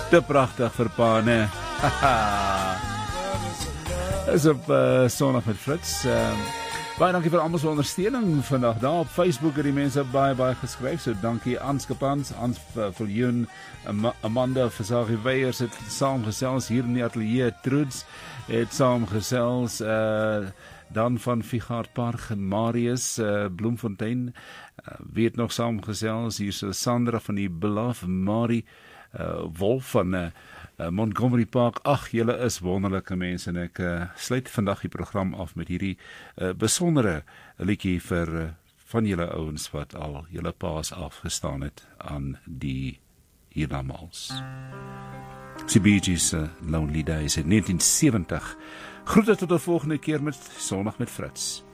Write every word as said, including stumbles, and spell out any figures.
Te pragtig vir pa, né? Is op uh, Sondag met Frits. Uh, baie dankie vir almal se ondersteuning vandag daar op Facebook het die mense baie baie geskryf. So dankie Anske Pans, Ans Viljoen, Am Amanda Versaghi Weyers het saamgesels hier in die ateljee. Truds het saamgesels uh, dan van Figart Park, Marius uh, Bloemfontein uh, weet nog saamgesels. Hier is Sandra van die Belaf, Marie uh, Wolf van uh, Uh, Montgomery Park. Ag, julle is wonderlike mense en ek uh, sluit vandag die program af met hierdie uh, besondere liedjie vir uh, van julle ouens wat al julle paas afgestaan het aan die hiernamaals. Die Bee Gees uh, Lonely Days in negentien seventig. Groete tot die volgende keer met Sondag met Frits.